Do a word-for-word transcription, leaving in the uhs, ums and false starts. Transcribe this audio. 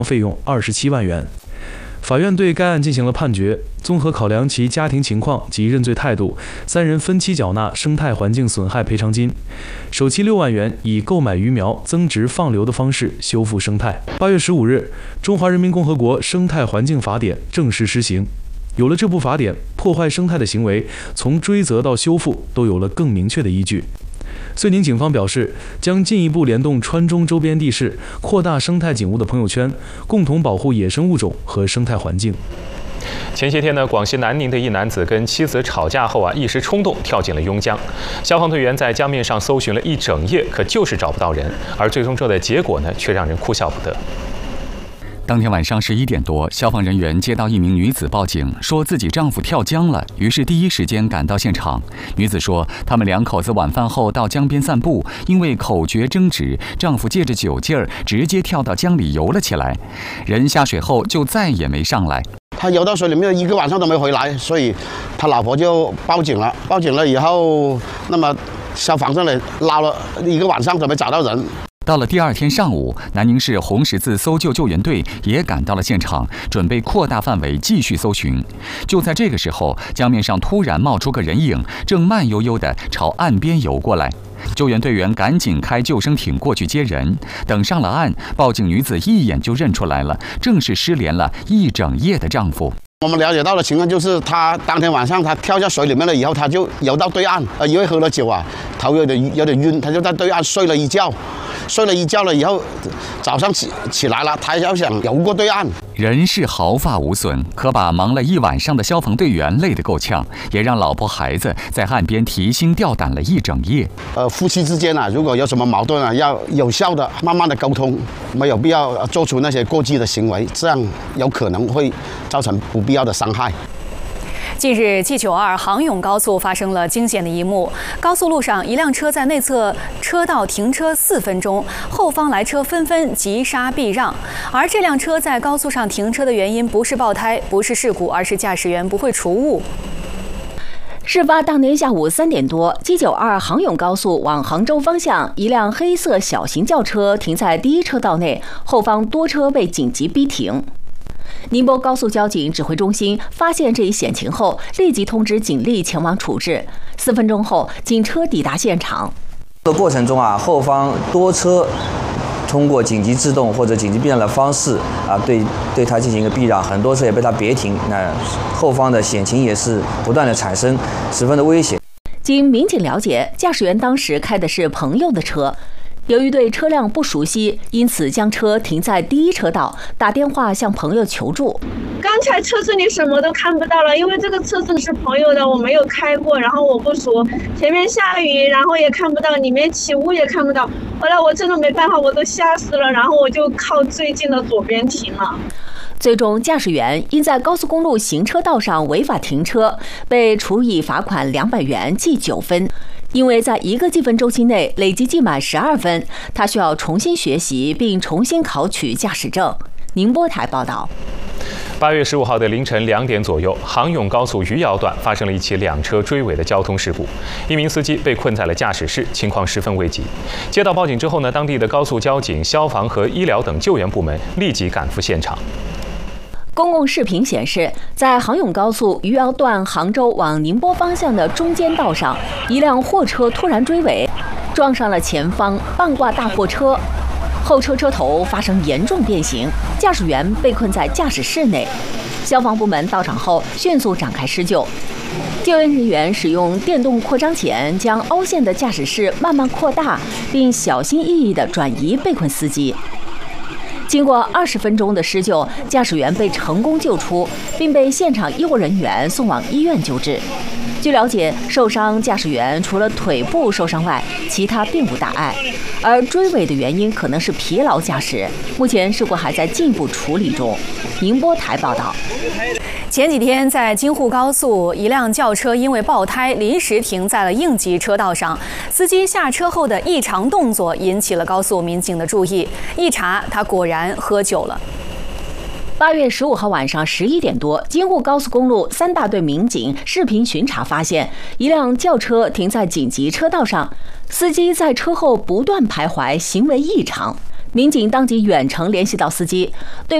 费用二十七万元。法院对该案进行了判决，综合考量其家庭情况及认罪态度，三人分期缴纳生态环境损害赔偿金，首期六万元，以购买鱼苗增殖放流的方式修复生态。八月十五日，《中华人民共和国生态环境法典》正式施行。有了这部法典，破坏生态的行为从追责到修复都有了更明确的依据。遂宁警方表示，将进一步联动川中周边地势，扩大生态景物的朋友圈，共同保护野生物种和生态环境。 前些天呢，广西南宁的一男子跟妻子吵架后啊，一时冲动跳进了邕江。消防队员在江面上搜寻了一整夜，可就是找不到人，而最终这的结果呢，却让人哭笑不得。 当天晚上十一点多，消防人员接到一名女子报警，说自己丈夫跳江了，于是第一时间赶到现场。女子说，他们两口子晚饭后到江边散步，因为口角争执，丈夫借着酒劲儿直接跳到江里游了起来，人下水后就再也没上来。 他游到水里面一个晚上都没回来，所以他老婆就报警了。报警了以后，那么消防这里捞了一个晚上都没找到人。 到了第二天上午，南宁市红十字搜救救援队也赶到了现场，准备扩大范围继续搜寻。就在这个时候，江面上突然冒出个人影，正慢悠悠地朝岸边游过来。救援队员赶紧开救生艇过去接人。等上了岸，报警女子一眼就认出来了，正是失联了一整夜的丈夫。 我们了解到的情况就是，他当天晚上他跳下水里面了以后，他就游到对岸，呃，因为喝了酒啊，头有点有点晕，他就在对岸睡了一觉。睡了一觉了以后，早上起起来了，他要想游过对岸。 人是毫发无损，可把忙了一晚上的消防队员累得够呛，也让老婆孩子在岸边提心吊胆了一整夜。 呃，夫妻之间啊，如果有什么矛盾啊，要有效的、慢慢的沟通，没有必要做出那些过激的行为，这样有可能会造成不必要的伤害。 近日 G 九二杭甬高速发生了惊险的一幕，高速路上一辆车在内侧车道停车四分钟，后方来车纷纷急刹避让，而这辆车在高速上停车的原因不是爆胎，不是事故，而是驾驶员不会除雾。 事发当天下午三点多 ，G 九二杭甬高速往杭州方向，一辆黑色小型轿车停在第一车道内，后方多车被紧急逼停。宁波高速交警指挥中心发现这一险情后，立即通知警力前往处置。四分钟后，警车抵达现场。 的过程中啊，后方多车通过紧急制动或者紧急避让的方式啊，对对它进行一个避让，很多车也被它别停，那后方的险情也是不断的产生，十分的危险。 经民警了解，驾驶员当时开的是朋友的车。由于对车辆不熟悉，因此将车停在第一车道，打电话向朋友求助。 刚才车子里什么都看不到了，因为这个车子是朋友的，我没有开过，然后我不熟，前面下雨，然后也看不到，里面起雾也看不到。后来我真的没办法，我都吓死了，然后我就靠最近的左边停了。 最终，驾驶员因在高速公路行车道上违法停车，被处以罚款两百元，记九分。因为在一个记分周期内累计记满十二分，他需要重新学习并重新考取驾驶证。宁波台报道。 八月十五号的凌晨两点左右，杭甬高速余姚段发生了一起两车追尾的交通事故，一名司机被困在了驾驶室，情况十分危急。接到报警之后呢，当地的高速交警、消防和医疗等救援部门立即赶赴现场。 公共视频显示，在杭甬高速余姚段杭州往宁波方向的中间道上，一辆货车突然追尾，撞上了前方半挂大货车，后车车头发生严重变形，驾驶员被困在驾驶室内。消防部门到场后，迅速展开施救。救援人员使用电动扩张钳将凹陷的驾驶室慢慢扩大，并小心翼翼地转移被困司机。经过二十分钟的施救，驾驶员被成功救出，并被现场医护人员送往医院救治。据了解，受伤驾驶员除了腿部受伤外，其他并无大碍，而追尾的原因可能是疲劳驾驶。目前事故还在进一步处理中。宁波台报道。 前几天，在京沪高速，一辆轿车因为爆胎临时停在了应急车道上，司机下车后的异常动作引起了高速民警的注意。一查，他果然喝酒了。 八月十五号晚上十一点多，京沪高速公路三大队民警视频巡查发现，一辆轿车停在紧急车道上，司机在车后不断徘徊，行为异常。 民警当即远程联系到司机，对